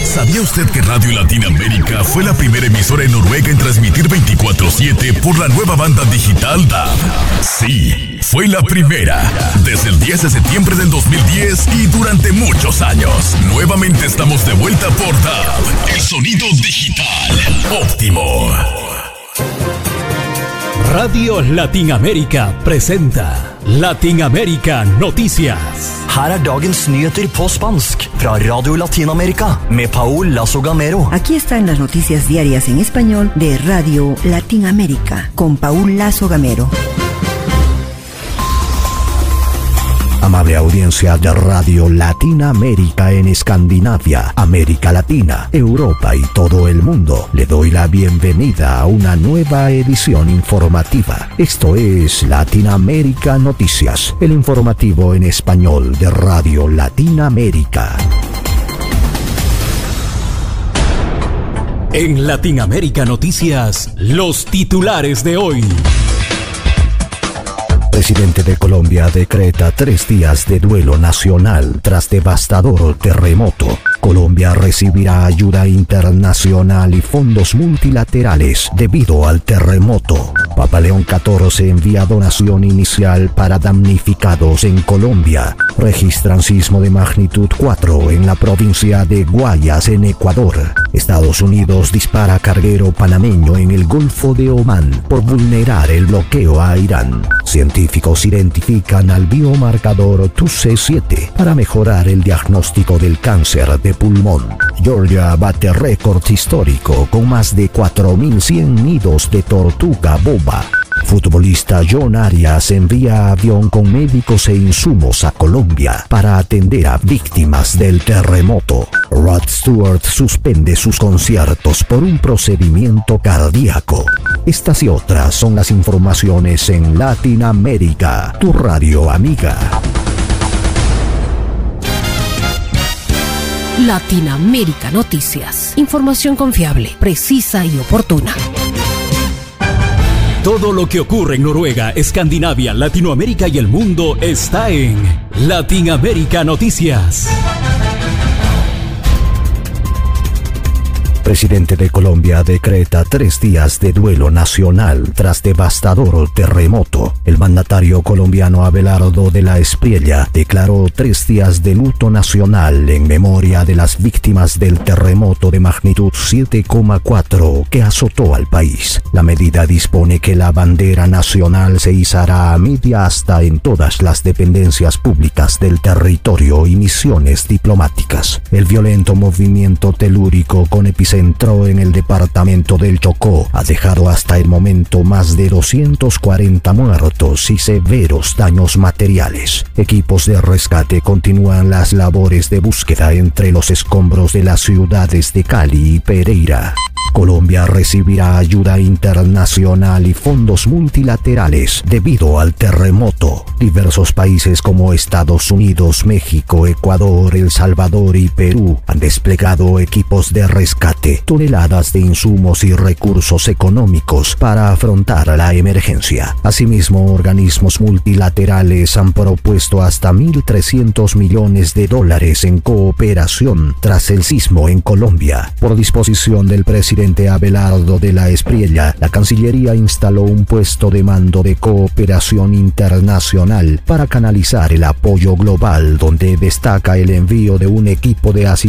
¿Sabía usted que Radio Latinoamérica fue la primera emisora en Noruega en transmitir 24/7 por la nueva banda digital DAB? Sí, fue la primera. Desde el 10 de septiembre del 2010 y durante muchos años. Nuevamente estamos de vuelta por DAB, el sonido digital óptimo. Radio Latinoamérica presenta Latinoamérica Noticias. Her dagens nyheter på spansk fra Radio Latinoamérica med Paul Lazo Gamero. Aquí están las noticias diarias en español de Radio Latinoamérica con Paul Lazo Gamero. Amable audiencia de Radio Latinoamérica en Escandinavia, América Latina, Europa y todo el mundo, le doy la bienvenida a una nueva edición informativa. Esto es Latinoamérica Noticias, el informativo en español de Radio Latinoamérica. En Latinoamérica Noticias, los titulares de hoy. Presidente de Colombia decreta 3 días de duelo nacional tras devastador terremoto. Colombia recibirá ayuda internacional y fondos multilaterales debido al terremoto. Papa León XIV envía donación inicial para damnificados en Colombia. Registran sismo de magnitud 4 en la provincia de Guayas, en Ecuador. Estados Unidos dispara carguero panameño en el Golfo de Omán por vulnerar el bloqueo a Irán. Científicos identifican al biomarcador TUC7 para mejorar el diagnóstico del cáncer de pulmón. Georgia bate récord histórico con más de 4.100 nidos de tortuga boba. Futbolista John Arias envía avión con médicos e insumos a Colombia para atender a víctimas del terremoto. Rod Stewart suspende sus conciertos por un procedimiento cardíaco. Estas y otras son las informaciones en Latinoamérica, tu radio amiga. Latinoamérica Noticias. Información confiable, precisa y oportuna. Todo lo que ocurre en Noruega, Escandinavia, Latinoamérica y el mundo está en Latinoamérica Noticias. Presidente de Colombia decreta 3 días de duelo nacional tras devastador terremoto. El mandatario colombiano Abelardo de la Espriella declaró 3 días de luto nacional en memoria de las víctimas del terremoto de magnitud 7,4 que azotó al país. La medida dispone que la bandera nacional se izará a media asta en todas las dependencias públicas del territorio y misiones diplomáticas. El violento movimiento telúrico con epicentro en el departamento del Chocó ha dejado hasta el momento más de 240 muertos y severos daños materiales. Equipos de rescate continúan las labores de búsqueda entre los escombros de las ciudades de Cali y Pereira. Colombia recibirá ayuda internacional y fondos multilaterales debido al terremoto. Diversos países como Estados Unidos, México, Ecuador, El Salvador y Perú han desplegado equipos de rescate, toneladas de insumos y recursos económicos para afrontar la emergencia. Asimismo, organismos multilaterales han propuesto hasta $1.300 millones en cooperación tras el sismo en Colombia. Por disposición del presidente Abelardo de la Espriella, la Cancillería instaló un puesto de mando de cooperación internacional para canalizar el apoyo global, donde destaca el envío de un equipo de asistencia